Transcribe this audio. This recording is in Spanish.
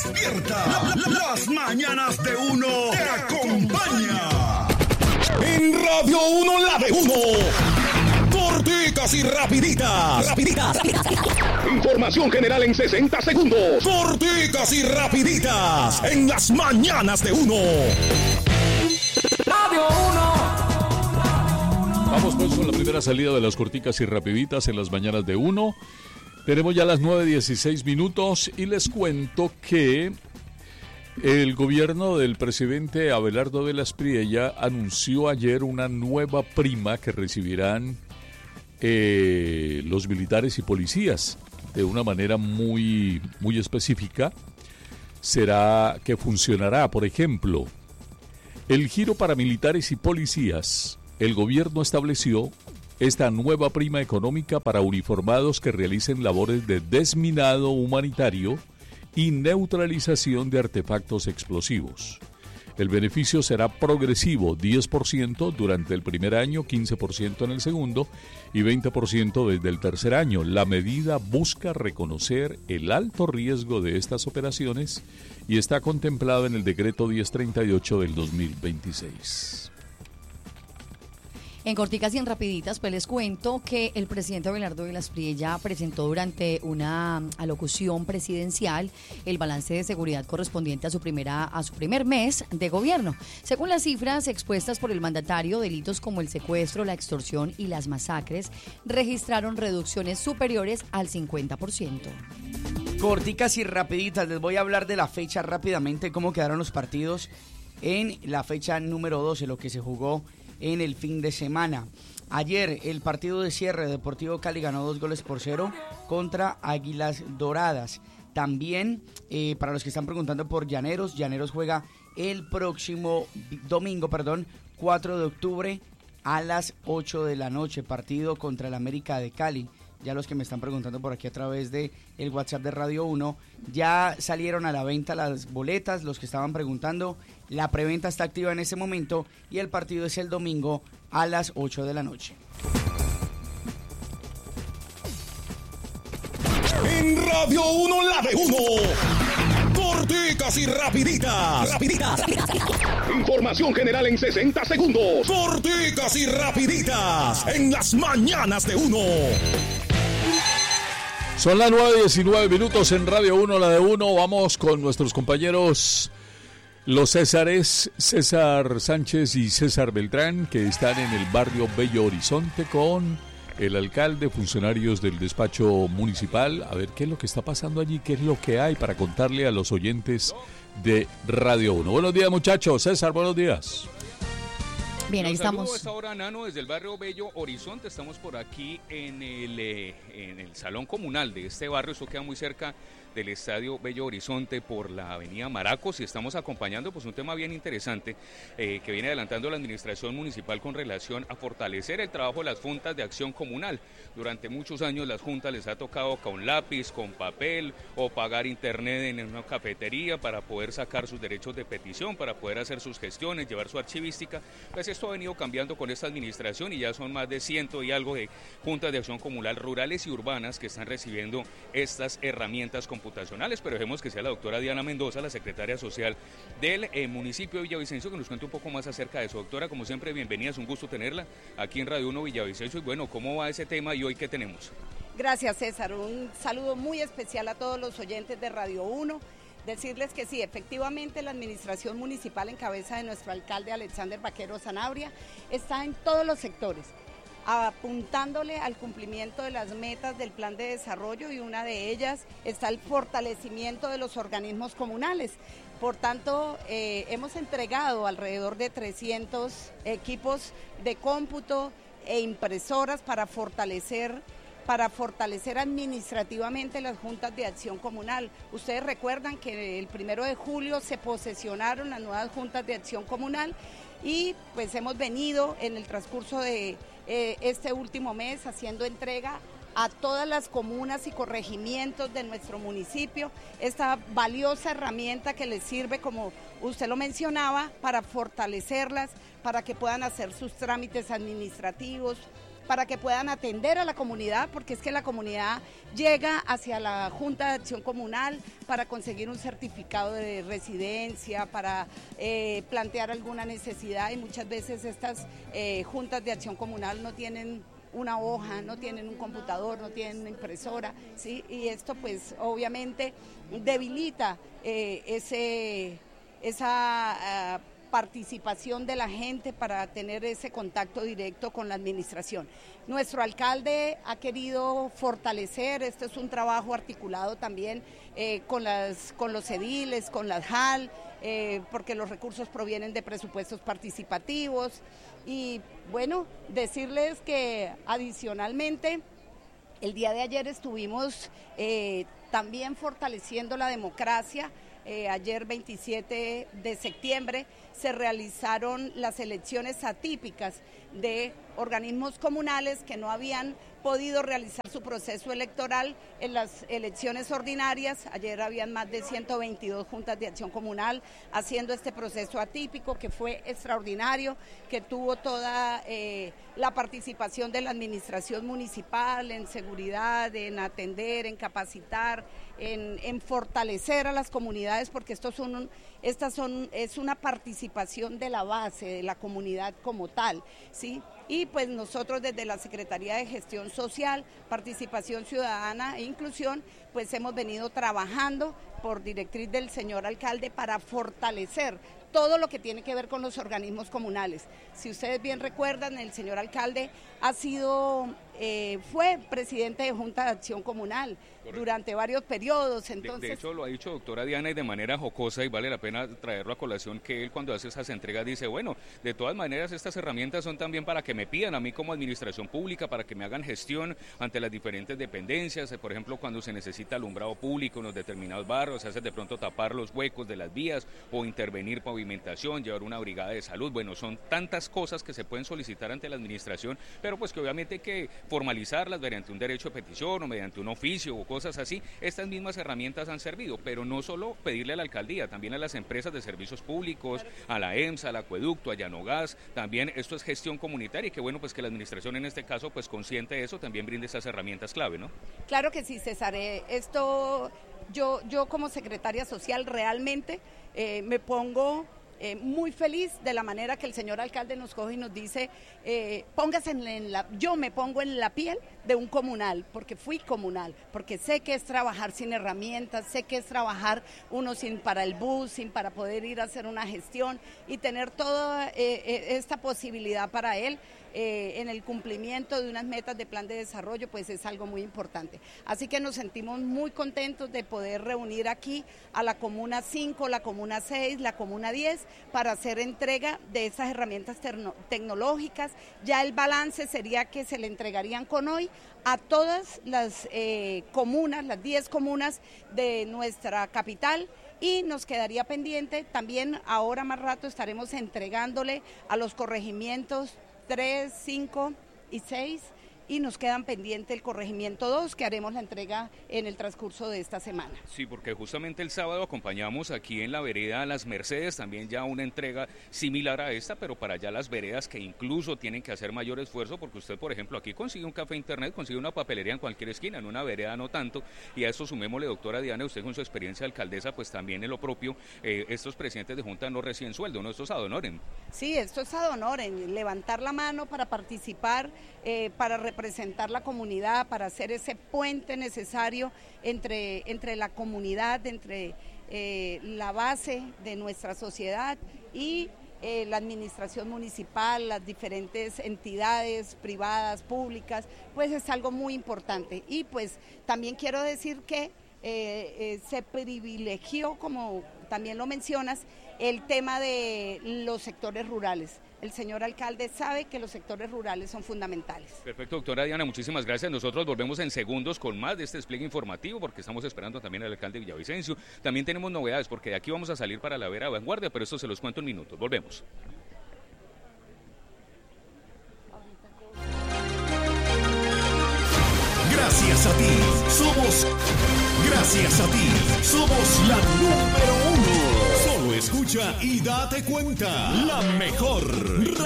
despierta. Las mañanas de uno te acompaña. En Radio 1, la de uno. Corticas y rapiditas. Información general en 60 segundos. Corticas y rapiditas. En las mañanas de uno. Radio 1. Vamos pues con la primera salida de las corticas y rapiditas en las mañanas de uno. Tenemos ya las 9:16 minutos y les cuento que el gobierno del presidente Abelardo de las Priella anunció ayer una nueva prima que recibirán los militares y policías de una manera muy específica. Será que funcionará, por ejemplo, el giro para militares y policías. El gobierno estableció esta nueva prima económica para uniformados que realicen labores de desminado humanitario y neutralización de artefactos explosivos. El beneficio será progresivo, 10% durante el primer año, 15% en el segundo y 20% desde el tercer año. La medida busca reconocer el alto riesgo de estas operaciones y está contemplada en el decreto 1038 del 2026. En corticas y en rapiditas, pues les cuento que el presidente Abelardo de las Priella presentó durante una alocución presidencial el balance de seguridad correspondiente a su primer mes de gobierno. Según las cifras expuestas por el mandatario, delitos como el secuestro, la extorsión y las masacres registraron reducciones superiores al 50%. Corticas y rapiditas, les voy a hablar de la fecha rápidamente, cómo quedaron los partidos en la fecha número 12, lo que se jugó en el fin de semana. Ayer el partido de cierre, Deportivo Cali ganó 2-0 contra Águilas Doradas. También para los que están preguntando por Llaneros juega el próximo domingo, 4 de octubre a las 8 de la noche, partido contra el América de Cali. Ya los que me están preguntando por aquí a través de el WhatsApp de Radio 1, ya salieron a la venta las boletas, los que estaban preguntando, la preventa está activa en ese momento y el partido es el domingo a las 8 de la noche. En Radio 1, la de uno. Corticas y rapiditas. Información general en 60 segundos. Corticas y rapiditas. En las mañanas de uno. Son las 9:19 minutos en Radio 1, la de uno. Vamos con nuestros compañeros, los Césares, César Sánchez y César Beltrán, que están en el barrio Bello Horizonte con el alcalde, funcionarios del despacho municipal. A ver qué es lo que está pasando allí, qué es lo que hay para contarle a los oyentes de Radio 1. Buenos días, muchachos. César, buenos días. Bien, ahí estamos. A esta hora, Nano, desde el barrio Bello Horizonte. Estamos por aquí en el salón comunal de este barrio. Esto queda muy cerca del estadio Bello Horizonte por la avenida Maracos, y estamos acompañando pues un tema bien interesante que viene adelantando la administración municipal con relación a fortalecer el trabajo de las juntas de acción comunal. Durante muchos años las juntas les ha tocado con lápiz, con papel o pagar internet en una cafetería para poder sacar sus derechos de petición, para poder hacer sus gestiones, llevar su archivística. Pues esto ha venido cambiando con esta administración y ya son más de 100 y algo de juntas de acción comunal rurales y urbanas que están recibiendo estas herramientas computacionales. Pero dejemos que sea la doctora Diana Mendoza, la secretaria social del municipio de Villavicencio, que nos cuente un poco más acerca de eso. Doctora, como siempre, bienvenida, es un gusto tenerla aquí en Radio 1 Villavicencio. Y bueno, ¿cómo va ese tema y hoy qué tenemos? Gracias, César. Un saludo muy especial a todos los oyentes de Radio 1. Decirles que sí, efectivamente la administración municipal en cabeza de nuestro alcalde Alexander Vaquero Sanabria está en todos los sectores, apuntándole al cumplimiento de las metas del plan de desarrollo, y una de ellas está el fortalecimiento de los organismos comunales. Por tanto, hemos entregado alrededor de 300 equipos de cómputo e impresoras para fortalecer administrativamente las juntas de acción comunal. Ustedes recuerdan que el 1 de julio se posesionaron las nuevas juntas de acción comunal y pues hemos venido en el transcurso de este último mes haciendo entrega a todas las comunas y corregimientos de nuestro municipio esta valiosa herramienta que les sirve, como usted lo mencionaba, para fortalecerlas, para que puedan hacer sus trámites administrativos, para que puedan atender a la comunidad, porque es que la comunidad llega hacia la Junta de Acción Comunal para conseguir un certificado de residencia, para plantear alguna necesidad, y muchas veces estas juntas de acción comunal no tienen una hoja, no tienen un computador, no tienen una impresora, ¿sí? Y esto pues obviamente debilita esa participación de la gente para tener ese contacto directo con la administración. Nuestro alcalde ha querido fortalecer, este es un trabajo articulado también con los ediles, con las JAL, porque los recursos provienen de presupuestos participativos, y bueno, decirles que adicionalmente el día de ayer estuvimos también fortaleciendo la democracia. Ayer 27 de septiembre se realizaron las elecciones atípicas de organismos comunales que no habían podido realizar su proceso electoral en las elecciones ordinarias. Ayer habían más de 122 juntas de acción comunal haciendo este proceso atípico, que fue extraordinario, que tuvo toda la participación de la administración municipal en seguridad, en atender, en capacitar, en fortalecer a las comunidades, porque es una participación de la base, de la comunidad como tal, ¿sí? Y pues nosotros desde la Secretaría de Gestión Social, Participación Ciudadana e Inclusión, pues hemos venido trabajando por directriz del señor alcalde para fortalecer todo lo que tiene que ver con los organismos comunales. Si ustedes bien recuerdan, el señor alcalde fue presidente de Junta de Acción Comunal. Correcto. Durante varios periodos. Entonces, de hecho, lo ha dicho doctora Diana, y de manera jocosa, y vale la pena traerlo a colación, que él cuando hace esas entregas dice, bueno, de todas maneras estas herramientas son también para que me pidan a mí como administración pública, para que me hagan gestión ante las diferentes dependencias, por ejemplo, cuando se necesita alumbrado público en los determinados barrios, se hace de pronto tapar los huecos de las vías o intervenir pavimentación, llevar una brigada de salud. Bueno, son tantas cosas que se pueden solicitar ante la administración, pero pues que obviamente hay que formalizarlas mediante un derecho de petición o mediante un oficio o cosas así. Estas mismas herramientas han servido, pero no solo pedirle a la alcaldía, también a las empresas de servicios públicos, a la EMSA, al acueducto, a Llanogas, también esto es gestión comunitaria, y que bueno, pues que la administración en este caso pues consciente de eso también brinde esas herramientas clave, ¿no? Claro que sí, César, yo como secretaria social realmente me pongo muy feliz de la manera que el señor alcalde nos coge y nos dice, yo me pongo en la piel de un comunal, porque fui comunal, porque sé que es trabajar sin herramientas, sé que es trabajar uno sin para el bus, sin para poder ir a hacer una gestión y tener toda esta posibilidad para él. En el cumplimiento de unas metas de plan de desarrollo, pues es algo muy importante. Así que nos sentimos muy contentos de poder reunir aquí a la Comuna 5, la Comuna 6, la Comuna 10, para hacer entrega de estas herramientas tecnológicas. Ya el balance sería que se le entregarían con hoy a todas las comunas, las 10 comunas de nuestra capital, y nos quedaría pendiente también, ahora más rato estaremos entregándole a los corregimientos 3, 5 y 6, y nos quedan pendiente el corregimiento 2, que haremos la entrega en el transcurso de esta semana. Sí, porque justamente el sábado acompañamos aquí en la vereda Las Mercedes, también ya una entrega similar a esta, pero para allá las veredas que incluso tienen que hacer mayor esfuerzo, porque usted, por ejemplo, aquí consigue un café internet, consigue una papelería en cualquier esquina, en una vereda no tanto, y a eso sumémosle, doctora Diana, usted con su experiencia de alcaldesa, pues también en lo propio, estos presidentes de junta no reciben sueldo, ¿no? Esto es ad honorem. Sí, esto es ad honorem, levantar la mano para participar, para representar la comunidad, para hacer ese puente necesario entre la comunidad, entre la base de nuestra sociedad y la administración municipal, las diferentes entidades privadas, públicas, pues es algo muy importante. Y pues también quiero decir que se privilegió, como también lo mencionas, el tema de los sectores rurales. El señor alcalde sabe que los sectores rurales son fundamentales. Perfecto, doctora Diana, muchísimas gracias. Nosotros volvemos en segundos con más de este despliegue informativo, porque estamos esperando también al alcalde Villavicencio. También tenemos novedades, porque de aquí vamos a salir para la Vera Vanguardia, pero esto se los cuento en minutos. Volvemos. Gracias a ti, somos la número 1. Solo escucha y date cuenta, la mejor